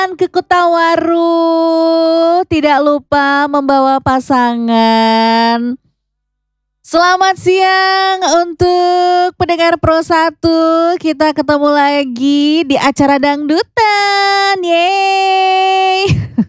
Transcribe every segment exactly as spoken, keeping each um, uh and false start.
Ke Kutawaru, tidak lupa membawa pasangan. Selamat siang untuk pendengar Pro satu. Kita ketemu lagi di acara dangdutan. Yeay.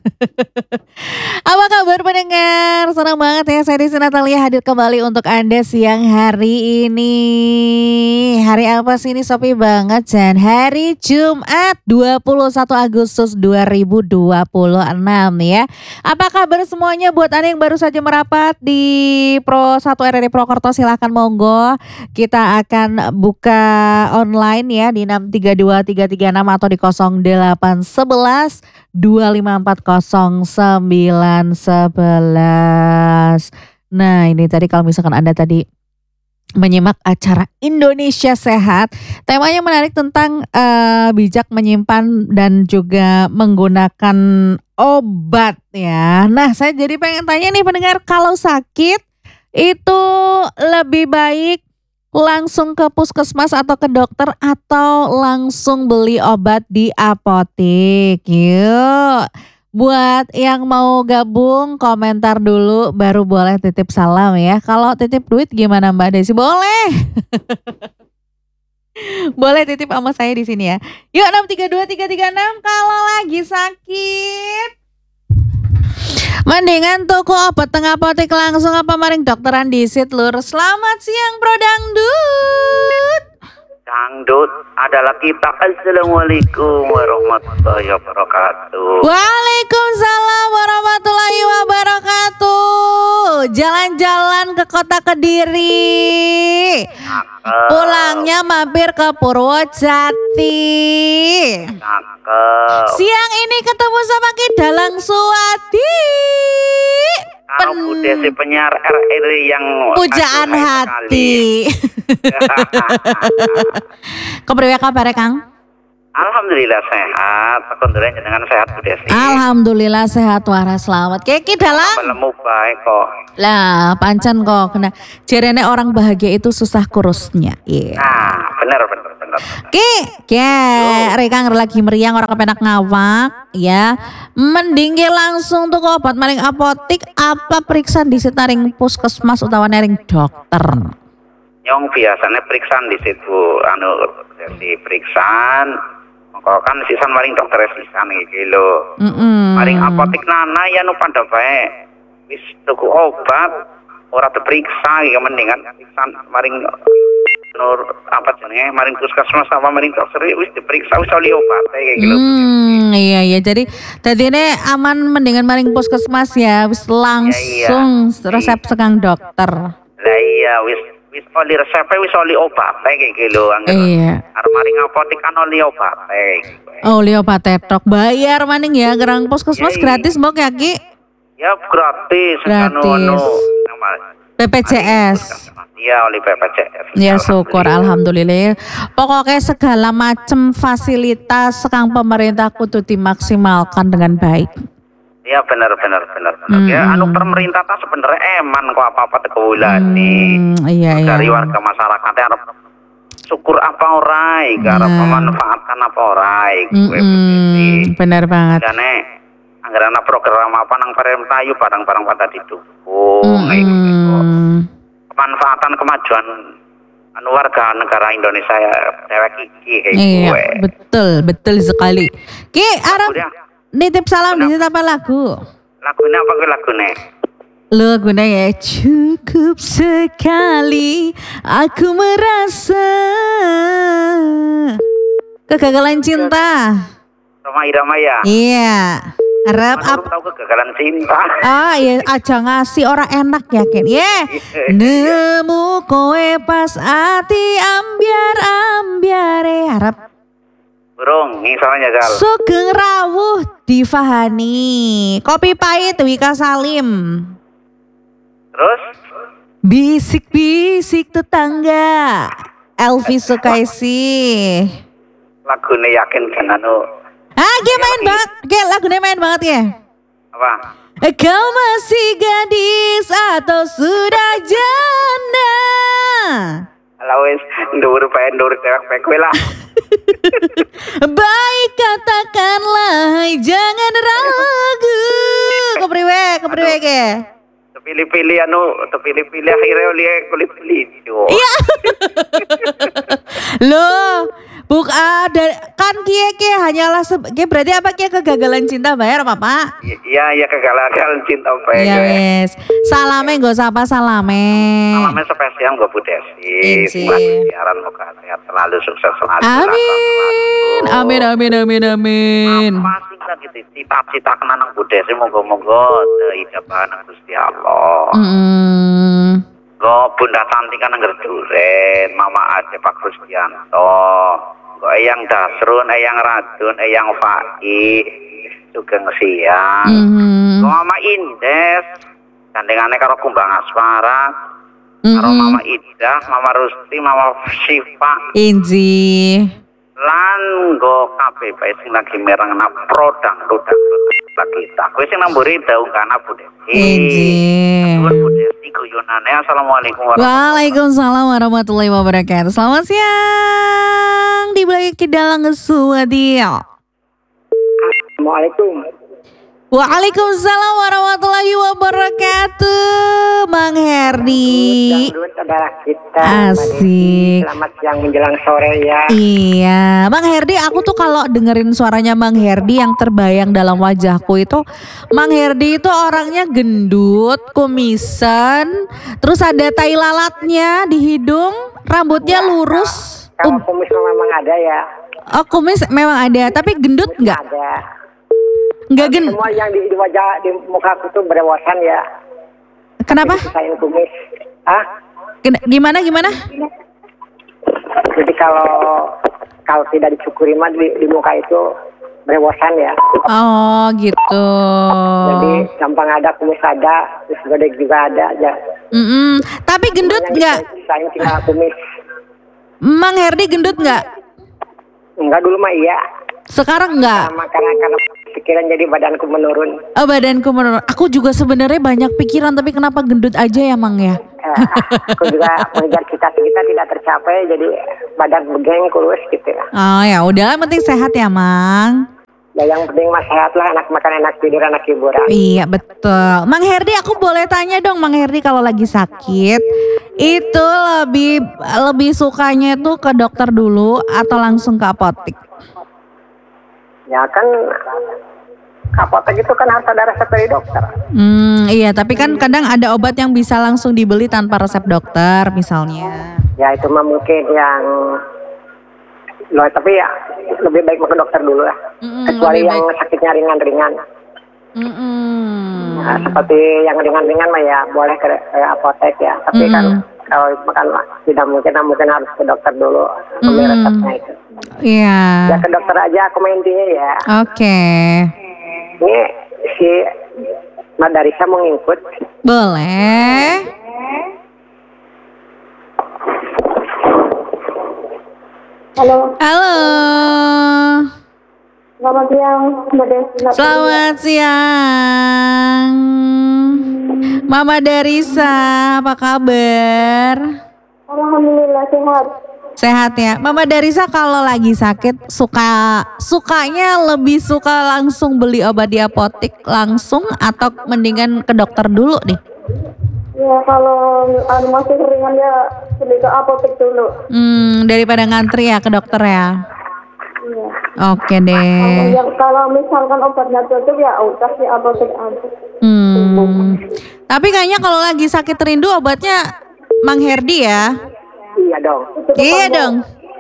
Apa kabar pendengar? Senang banget ya, saya Desi Natalia hadir kembali untuk Anda siang hari ini. Hari apa sih ini, sepi banget Jan. Hari Jumat dua puluh satu Agustus dua ribu dua puluh enam ya. Apa kabar semuanya buat Anda yang baru saja merapat di Pro satu R R I Prokerto, silahkan monggo. Kita akan buka online ya di enam tiga dua tiga tiga enam atau di nol delapan satu satu dua lima empat nol sembilan sebelas. Nah ini tadi kalau misalkan Anda tadi menyimak acara Indonesia Sehat, temanya menarik tentang uh, bijak menyimpan dan juga menggunakan obat ya. Nah saya jadi pengen tanya nih pendengar, kalau sakit itu lebih baik langsung ke puskesmas atau ke dokter atau langsung beli obat di apotek? Yuk, buat yang mau gabung komentar dulu baru boleh titip salam ya. Kalau titip duit gimana Mbak Desi? Boleh. Boleh titip sama saya di sini ya. Yuk enam tiga dua tiga tiga enam kalau lagi sakit. Mendingan tuku obat tengah apotek langsung apa maring dokteran disit lur. Selamat siang Bro Dangdut. Dangdut adalah kita. Assalamualaikum warahmatullahi wabarakatuh. Waalaikumsalam warahmatullahi wabarakatuh. Jalan-jalan ke kota Kediri. Cakep. Pulangnya mampir ke Purwojati. Cakep. Siang ini ketemu sama Ki Dalang Suwadi. Kalau Bu Desi penyiar R R I yang pujaan hati. Kepriwe kabar Kang? Alhamdulillah sehat. Alhamdulillah dengan sehat Bu Desi. Alhamdulillah sehat waras selamat. Kiki Dalang. Belum baik kok. Lah pancen kok kena jerene orang bahagia itu susah kurusnya. Iya. Yeah. Nah, benar benar benar. Ki, ke Rekang lagi meriang orang kepenak ngawak ya. Mending langsung tuh obat maring apotik apa periksa di setaring puskesmas utawa nering dokter. Yang biasanya periksaan di situ anu Desi periksaan. Kok kan sisan maring dokter sisan iki lho. Mm-mm. Maring apotik nana ya nu pada bae. Wis tuku obat ora diperiksa ya mendingan periksa maring nur apa jenenge maring puskesmas apa maring dokter wis diperiksa wis oli obat kayak gitu. Hmm, iya iya jadi dadine aman mendingan maring puskesmas ya wis langsung ya, iya. Resep sekang dokter. Lah iya wis wis oli resep wis oli obat kayak gitu angger. Iya. Arep maring apotik kan oli obat kayak gitu. Oh, oli obat tok bayar maning ya gerang puskesmas ya, gratis mbok ya Ki? Ya gratis. Gratis. B P J S. Iya oleh B P J S. Ya syukur alhamdulillah. Pokoknya segala macam fasilitas sekang pemerintah kudu dimaksimalkan dengan baik. Iya benar benar benar. Hmm. Ya anu pemerintah ta sebenarnya eman kok apa-apa tekewulani. Hmm, iya iya. Dari warga masyarakatnya harap syukur apa ora iki arep memanfaatkan apa ora iki. Hmm, benar banget. Jane anggaran program apa nang pemerintah yu barang-barang pada didukung hmm. kayak gitu. Kemanfaatan kemajuan anu warga negara Indonesia ya dewek iki kayak iya, gue. Betul, betul sekali. Ki, arep nitip salam di apa lagu? Lagunya apa ke lagune? Lagunya ya cukup sekali aku merasa kegagalan cinta. Roma Irama ya? Iya. Harap apa? Tahu kegagalan cinta. Ah ya aja ngasih orang enak ya Ken. Yeah. Nemu kowe pas ati ambiar ambiare harap. Burung, ngisalnya Jal. Sugeng rawuh Divahani. Kopi pahit Wika Salim. Terus? Bisik-bisik tetangga. Elvi Sukaisi. Lagune yakin kan anu. Ah, dia main banget. Kayak lagunya main banget ya. Apa? Kau masih gadis atau sudah janda? lah wis ndur bae ndur cewek kowe lah. Baik katakanlah jangan ragu. Kepriwe, kepriwe ke? Pilih-pilih anu, pilih-pilih akhirnya oleh kulit lijo. Iya. Loh, buk ada kan kie kie hanyalah se- kie berarti apa kie kegagalan cinta bayar apa pak? Iya, iya kegagalan cinta apa Iya wes. Salame gak usah apa salame. Salamnya spesial gue Budesi. Inci. Siaran muka sehat selalu sukses selalu. Amin. Amin amin amin amin. Apa sih lagi cita-cita kena nang Budesi moga-moga ijabah nang Gusti Allah. Mm. Go Bunda Tanti kan nang Duren, Mama Ade Pak Kristianto. Go Eyang Dasrun, Eyang Radun, Eyang Fai, Sugeng Siang. Mm. Go Mama Indes, gandengane karo Kumbang Asmara, Mm-mm. karo Mama Ida, Mama Rusti, Mama Syifa. Inji. Lan go K B P sing lagi merang na prodang rodang lagi tak. Kowe sing namburi daung kana Budesi. Inji. Nuwun Budesi guyonane. Assalamualaikum warahmatullahi Waalaikumsalam warahmatullahi wabarakatuh. Selamat siang di Balik Dalang Suwadio. Assalamualaikum. Waalaikumsalam warahmatullahi wabarakatuh. Mang Herdi. Dangdut adalah kita. Asik. Selamat siang menjelang sore ya. Iya, Mang Herdi, aku tuh kalau dengerin suaranya Mang Herdi yang terbayang dalam wajahku itu, Mang Herdi itu orangnya gendut, kumisan, terus ada tai lalatnya di hidung, rambutnya lurus. Kalau Um, kumis memang ada ya. oh kumis memang ada, tapi gendut nggak? Ada. Nggak gendut. Semua yang di, di wajah di muka aku tuh berewasan ya. Kenapa? Saya kumis. Ah, Gen- Gimana gimana? jadi kalau kalau tidak dicukuri mah di, di muka itu berewasan ya. Oh gitu. Jadi gampang ada kumis ada, terus godek juga ada aja. Mm-mm. Tapi gendut nggak? Saya tinggal kumis. Mang Herdi gendut nggak? Enggak dulu mah iya. Sekarang nggak? Sama karena karena pikiran jadi badanku menurun. Oh, badanku menurun. Aku juga sebenarnya banyak pikiran, tapi kenapa gendut aja ya Mang ya? Eh, aku juga mengejar cita-cita tidak tercapai, jadi badan begeng kurus gitu ya. Oh ya udah, yang penting sehat ya Mang. Ya yang penting mah sehat lah, enak makan, enak tidur, enak hiburan. Iya betul. Mang Herdi, aku boleh tanya dong Mang Herdi, kalau lagi sakit itu lebih lebih sukanya tuh ke dokter dulu atau langsung ke apotek? Ya kan apotek itu kan harus ada resep dari dokter. Hmm, iya, tapi kan kadang ada obat yang bisa langsung dibeli tanpa resep dokter misalnya. Ya itu mah mungkin yang loh, tapi ya lebih baik ke dokter dulu lah. Mm-mm, Kecuali lebih yang baik. sakitnya ringan-ringan. Mm-mm. Nah, seperti yang ringan-ringan mah ya boleh ke, ke apotek ya. Tapi Mm-mm. kan kalau makan tidak mungkin, nah, mungkin harus ke dokter dulu ambil Mm-mm. resepnya itu. Iya. Ya ke dokter aja aku mah intinya ya. Oke. Ini si Mbak Darisa mau ngikut. Boleh. Halo, Halo. selamat siang Mbak Desi. Selamat siang. Mama Darisa, apa kabar? Alhamdulillah sehat. Sehat ya. Mama Darisa kalau lagi sakit suka sukanya lebih suka langsung beli obat di apotek langsung atau mendingan ke dokter dulu nih? Ya kalau anu masih ringan ya pergi ke apotek dulu. Hmm, daripada ngantri ya ke dokter ya. Iya. Oke Kalau deh. yang kalau misalkan obatnya cocok ya udah di apotek aja. Hmm. Tapi kayaknya kalau lagi sakit rindu obatnya Mang Herdi ya. Iya dong. Iya dong.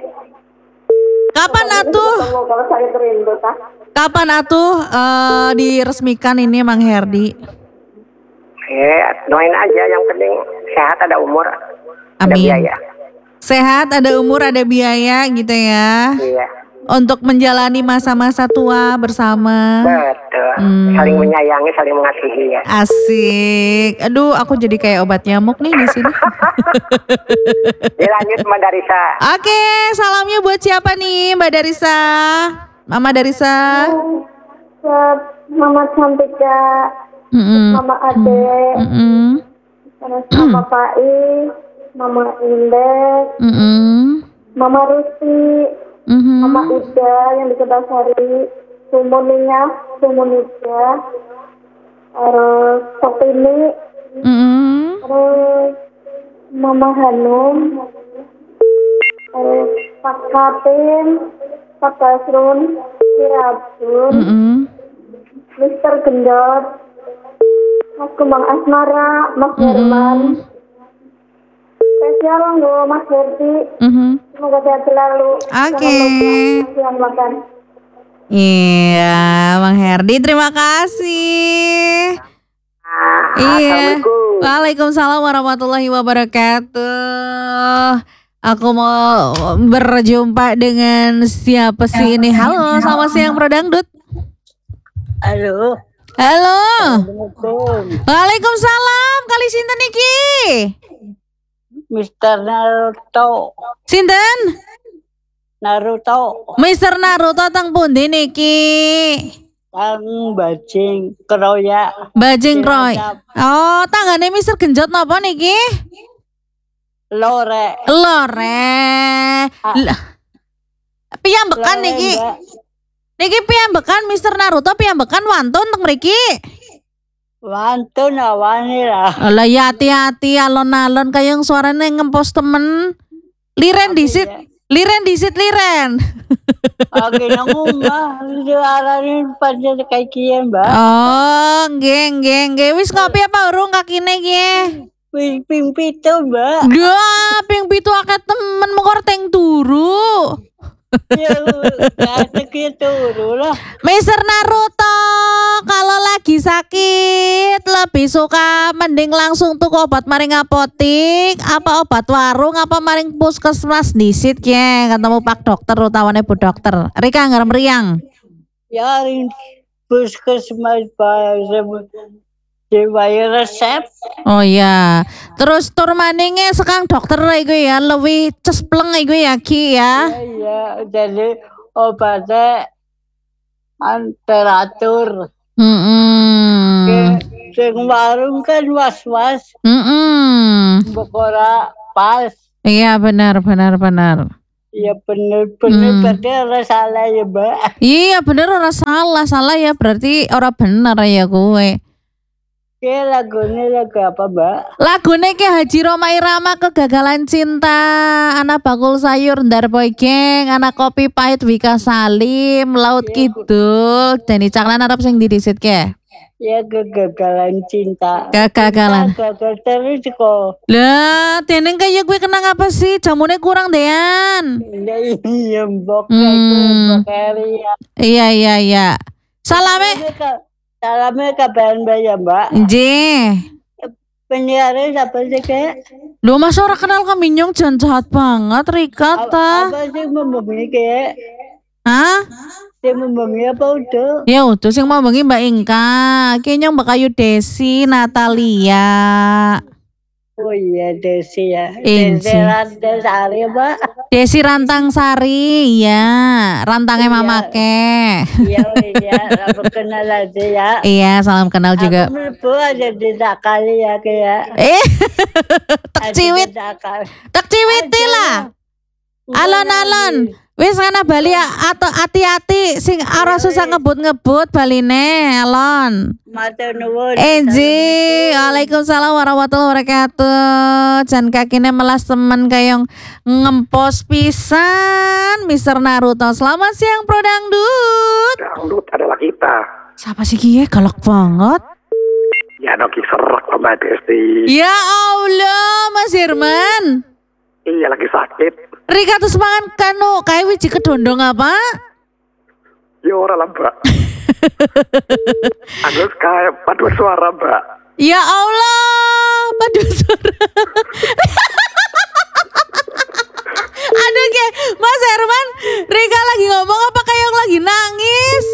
Kapan atuh? Kalau kalau saya terindu tah. Kapan atuh eh, diresmikan ini Mang Herdi? Eh, doain aja yang penting sehat, ada umur, ada Amin. biaya. Sehat, ada umur, ada biaya gitu ya. Iya. Untuk menjalani masa-masa tua bersama. Betul. Hmm. Saling menyayangi, saling mengasihi ya. Asik. Aduh, aku jadi kayak obat nyamuk nih di sini. Dilanjut Mbak Darisa. Oke, salamnya buat siapa nih Mbak Darisa? Mama Darisa. Buat Mama Cantika, Mm-mm. Mama Ade, Mm-mm. terus Mama Pai, Mama Indek, Mm-mm. Mama Rusi, Mhm. Mama Ida yang di Kedasari, Sumuninya, Sumunija, terus Sopini, Mm-mm. terus Mama Hanum, terus Pak Katin, Pak Basrun, Sirajun, Mm-mm. Mister Gendot, Mas Kembang Asmara, Mas Herman, spesial loh Mas Herdi, Mhm. semoga sehat selalu. Oke. Jangan makan. Iya, Bang Herdi, terima kasih. Iya. Assalamualaikum. Waalaikumsalam warahmatullahi wabarakatuh. Aku mau berjumpa dengan siapa sih ini? Halo, selamat siang Bro Dangdut. Halo. Halo. Assalamualaikum. Waalaikumsalam. Kali sinten iki? Mister Naruto. Sinten? Naruto. Mister Naruto teng pundi niki? Kang Bajing Kroya. Bajing Roy. Oh, tanggane Mister Genjot napa niki? Lore. Lore. Lah. Piyambekan Lore, niki. Mbak. Niki piyambekan Mister Naruto piyambekan wantun teng mriki. Wantun awani lah. Lah ya hati-hati alon-alon kayang suarane ngempos temen. Liren disit. Liren disit liren. Oke nang omah suarane pancen kayak kiye, Mbak. Oh, nggih nggih nggih. Wis ngopi apa urung kakine nggih? Ping ping pitu, Mbak. Duh, ping pitu akeh temen mengkor teng turu. Ya kata gitu lah. Mister Naruto, kalau lagi sakit lebih suka mending langsung tuku obat maring apotik, apa obat warung, apa maring puskesmas disit ya, ketemu Pak Dokter utawane Bu Dokter. Rika ngarep meriang. Ya ring puskesmas bahasa Dewa resep. Oh iya. Terus tur maninge sekang dokter iku ya, lebih cespleng iku ya Ki ya. Ya, jadi obatnya an teratur. Heeh. Sing warung kan was-was, Heeh. bokora pas. Iya benar benar benar. Ya bener-bener Hmm. berarti ora salah ya, Mbak. Iya bener ora salah, salah ya berarti ora bener ya kowe. Oke, lagunya lagu apa, Mbak? Lagune Ki Haji Roma Irama Kegagalan Cinta, Anak Bakul Sayur Ndarboy Geng, Anak Kopi Pahit Wika Salim, Laut Kidul, Deni Caknan arep sing didisit ke? Ya kegagalan cinta. Kegagalan. Cinta gagal terus kok. Lah, teneng kaya gue kenang apa sih? Jamune kurang dean. Ya iya, mbok Hmm. kayak mbok ya. Iya iya iya. Salame. Salamnya kabaran Mbak ya, Mbak. Nggih. Penyiarnya siapa sih, Kak? Loh masa ora kenal Kaminyong jan jahat banget Rika ta. Apa sih membumi, Kak? Hah? Dia membumi apa udah? Ya udah sing mau bengi Mbak Ingka, kayaknya Mbak Kayu Desi, Natalia. Oh iya, Desi ya. Inci. Desi Rantai Sari, Mbak. Desi Rantang Sari, ya. Rantangnya Iya. Mamake. Iya, iya. Aku kenal aja ya. Iya, salam kenal juga. Aku melebu aja di kali ya, Kak. Eh, tak ciwit, Tak tak ciwiti lah. Alon-alon. Wis kana Bali atau hati-hati sing ora susah ngebut-ngebut baline alon. Matur nuwun. Enji, waalaikumsalam warahmatullahi wabarakatuh. Jan kakine melas temen kayong ngempos pisan Mister Naruto. Selamat siang Bro Dangdut. Dangdut adalah kita. Siapa sih Kie? Galak banget. Ya Noki serak Mbak Desti. Ya Allah, Mas Herman. Iya lagi sakit. Rika tuh semangan kanu kayak wiji kedondong apa? Ya ora lah Mbak. Agus kayak padu suara Mbak. Ya Allah, padu suara. Aduh Kie, Mas Herman, Rika lagi ngomong apa kayak lagi nangis?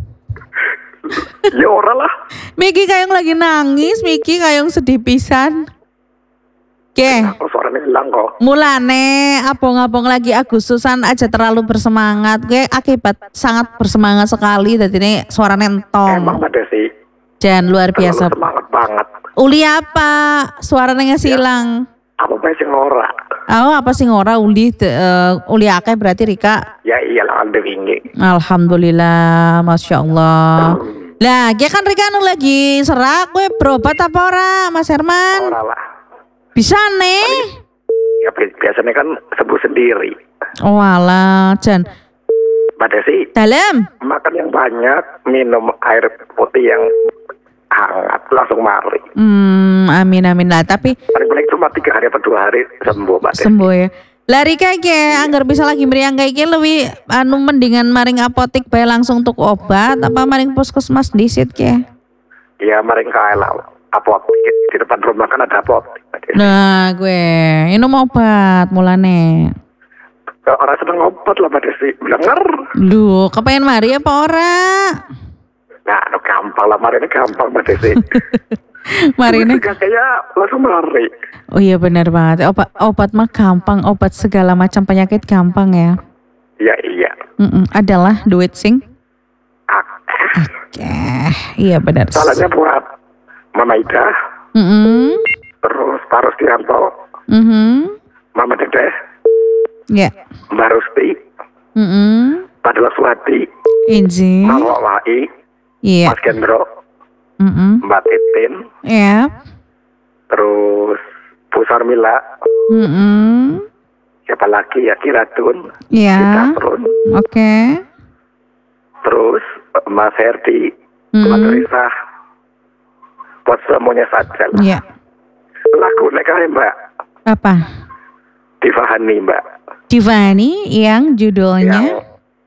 Ya ora lah. Miki kayak lagi nangis, Miki kayak sedih pisan. Oke, Kok suaranya hilang kok. mulane abong-abong lagi Agustusan aja terlalu bersemangat. Gue akibat sangat bersemangat sekali, jadi ini suaranya entong. Emang Mbak Desi. Dan luar biasa. Terlalu semangat banget. Uli apa? Suaranya nggak hilang. Apa bae sing ora? Oh, apa sih ngora uli te- eh, uli akeh berarti Rika. Ya iyalah ande wingi. Alhamdulillah, masya Allah. Lah, dia kan Rika anu lagi serak, gue berobat apa ora, Mas Herman? Ora lah. Bisa nih. Ya bi- biasanya kan sembuh sendiri. Oh alah, Jan. Mbak Desi, Dalam. makan yang banyak, minum air putih yang hangat, langsung mari. Hmm, amin amin lah. Tapi Paling-paling cuma tiga hari atau dua hari sembuh, Mbak Desi. sembuh ya. Lari kayak anggar bisa lagi meriang kayak gini lebih anu mendingan maring apotik bae langsung untuk obat apa maring puskesmas disit ke. Ya maring kae lah. Apotek di depan rumah kan ada apotek. Mbak Desi. Nah, gue minum obat mulane. Ya, orang seneng obat lah Mbak Desi. Bilang nger. Duh, kepengen mari apa ora? Nah, no, gampang lah, mari ini gampang Mbak Desi. Mari ini. Kayak langsung mari. Oh iya benar banget. Obat obat mah gampang, obat segala macam penyakit gampang ya. Iya, iya. Mm-mm, adalah duit sing. Ah, Oke, iya benar. Salahnya buat Mama Ida, Mm-mm, terus Pak Rusdianto, mhm, Mama Dedeh, ya, Mbak Rusti, mm-mm, Pak Delaswati, Inji, Mama Wai, iya, Mas Gendro, mm-mm, Mbak Titin, ya, terus Bu Sarmila, mm-mm, siapa lagi ya, Kiratun, ya, Kitatun, oke, terus Mas Herdi, Mas mm-mm, Risa, buat semuanya saja lah. ya, Lagu nekahnya Mbak apa? Tifahani Mbak, Divani yang yang judulnya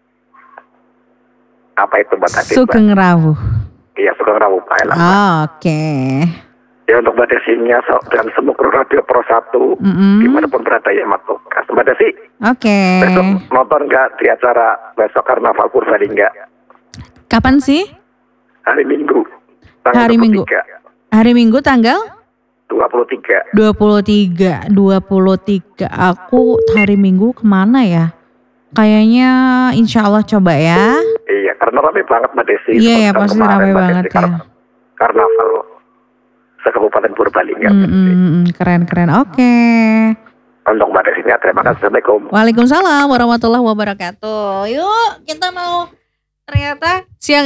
apa itu Mbak tadi Mbak? Sugeng Rawuh. Iya, Sugeng Rawuh Pak lah. Oke. Ya untuk Mbak Desinya so- dan semua kru Radio Pro satu Mm-mm. dimanapun berada ya Mas Tukas. Mbak Desi, Oke. besok nonton nggak di acara besok Karnaval Purbalingga Kapan sih? hari Minggu Hari Minggu. Hari Minggu tanggal dua puluh tiga. dua puluh tiga. dua puluh tiga. Aku hari Minggu kemana ya? Kayaknya insya Allah coba ya. Iya, karena rame banget Mbak Desi. Iya ya, Tahun pasti kemarin, ramai Mbak banget Desi, ya. Kar- Karnaval se-Kabupaten Purbalingga. Mbak Desi. Mm-mm, keren-keren. Oke. Untuk Mbak Desinya terima kasih. Assalamualaikum. Waalaikumsalam warahmatullahi wabarakatuh. Yuk kita mau ternyata siang